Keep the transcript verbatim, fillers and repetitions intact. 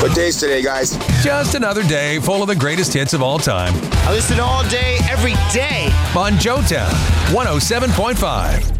What day is today, guys? Just another day full of the greatest hits of all time. I listen all day, every day. On Joetown, one oh seven point five.